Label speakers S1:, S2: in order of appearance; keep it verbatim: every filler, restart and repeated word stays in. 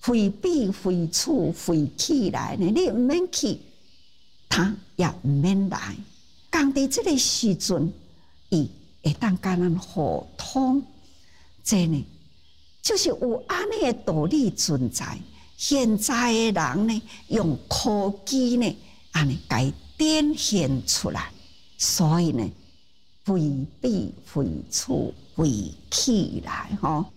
S1: 非彼非此非去来呢？你毋免去，他也毋免来。讲伫即个时阵，伊会当甲咱互通，这呢，就是有安尼的道理存在。现在的人呢，用科技呢，安尼甲伊展现出来，所以呢，非彼非此非去来吼。